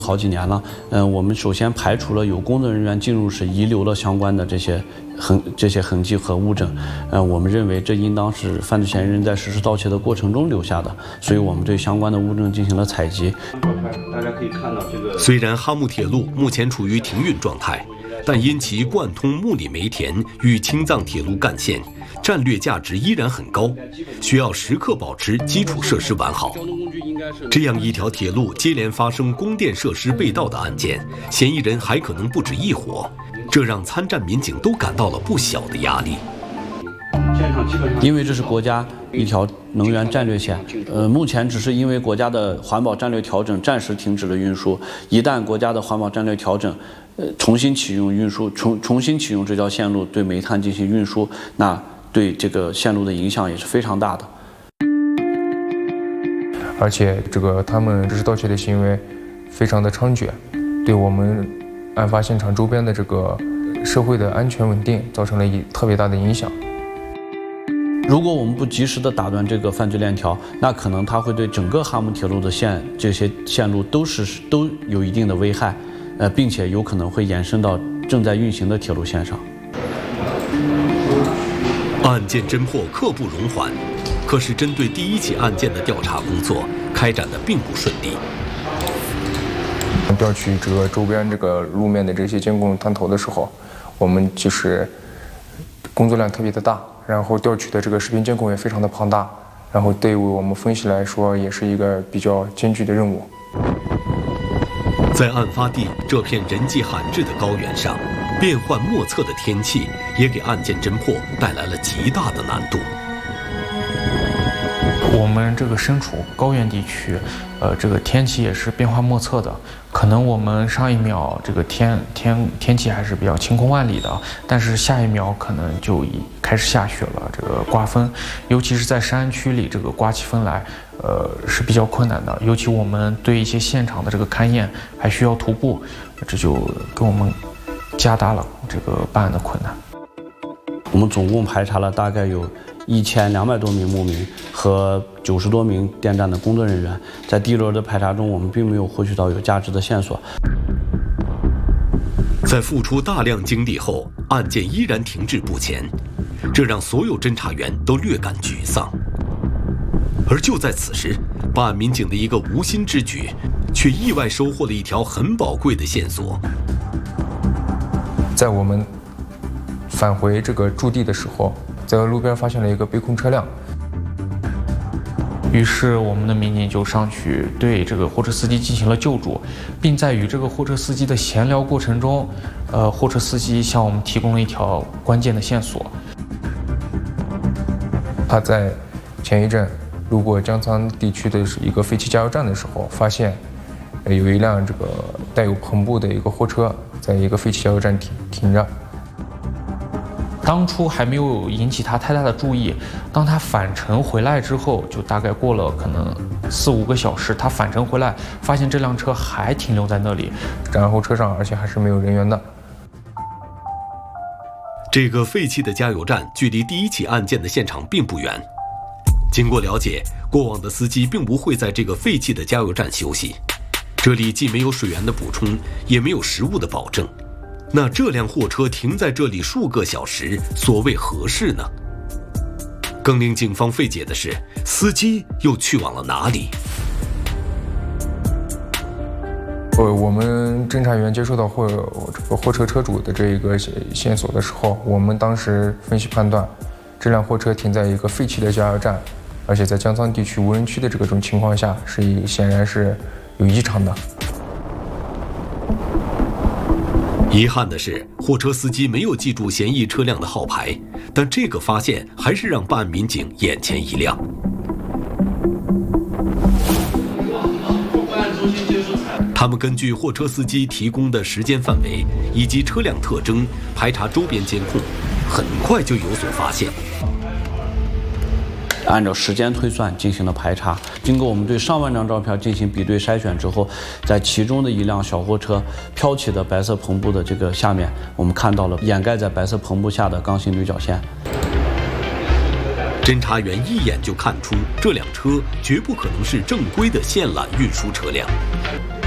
好几年了，我们首先排除了有工作人员进入时遗留了相关的这些痕迹和物证，我们认为这应当是犯罪嫌疑人在实施盗窃的过程中留下的，所以我们对相关的物证进行了采集。 大家可以看到这个， 虽然哈木铁路目前处于停运状态，但因其贯通木里梅田与青藏铁路干线，战略价值依然很高，需要时刻保持基础设施完好。这样一条铁路接连发生供电设施被盗的案件，嫌疑人还可能不止一伙，这让参战民警都感到了不小的压力。 因为这是国家一条能源战略线，目前只是因为国家的环保战略调整暂时停止了运输，一旦国家的环保战略调整，重新启用运输，重新启用这条线路对煤炭进行运输，那对这个线路的影响也是非常大的。 而且他们这是盗窃的行为非常的猖獗，对我们案发现场周边的社会的安全稳定造成了特别大的影响。 如果我们不及时的打断这个犯罪链条，那可能它会对整个哈木铁路的这些线路都有一定的危害，并且有可能会延伸到正在运行的铁路线上。 案件侦破刻不容缓，可是针对第一起案件的调查工作开展的并不顺利。 调取周边路面的这些监控探头的时候，我们工作量特别的大，然后调取的视频监控也非常的庞大，然后对于我们分析来说也是一个比较艰巨的任务。 在案发地这片人迹罕至的高原上，变幻莫测的天气也给案件侦破带来了极大的难度。 我们身处高原地区，天气也是变化莫测的。可能我们上一秒天气还是比较晴空万里的，但是下一秒可能就已开始下雪了，刮风，尤其是在山区里，刮起风来，是比较困难的。尤其我们对一些现场的勘验还需要徒步，这就给我们加大了办案的困难。 我们总共排查了大概有1200多名牧民和90多名电站的工作人员，在第一轮的排查中，我们并没有获取到有价值的线索。 在付出大量精力后，案件依然停滞不前，这让所有侦查员都略感沮丧。而就在此时，办案民警的一个无心之举，却意外收获了一条很宝贵的线索。 在我们返回驻地的时候，在路边发现了一个被控车辆， 于是我们的民警就上去对货车司机进行了救助，并在与货车司机的闲聊过程中，货车司机向我们提供了一条关键的线索。 他在前一阵路过江沧地区的一个废弃加油站的时候，发现有一辆带有篷布的一个货车在一个废弃加油站停着。 当初还没有引起他太大的注意，当他返程回来之后，就大概过了可能4、5个小时，他返程回来，发现这辆车还停留在那里， 然后车上而且还是没有人员的。 这个废弃的加油站距离第一起案件的现场并不远。经过了解，过往的司机并不会在这个废弃的加油站休息，这里既没有水源的补充，也没有食物的保证。那这辆货车停在这里数个小时，所谓何事呢？更令警方费解的是，司机又去往了哪里？ 我们侦查员接收到货车车主的这一个线索的时候，我们当时分析判断，这辆货车停在一个废弃的加油站，而且在江沧地区无人区的这种情况下，显然是有异常的。 遗憾的是，货车司机没有记住嫌疑车辆的号牌，但这个发现还是让办案民警眼前一亮。他们根据货车司机提供的时间范围以及车辆特征，排查周边监控，很快就有所发现。 按照时间推算进行了排查，经过我们对上万张照片进行比对筛选之后，在其中的一辆小货车飘起的白色篷布的下面，我们看到了掩盖在白色篷布下的刚性铝角线。 侦查员一眼就看出，这辆车绝不可能是正规的线缆运输车辆。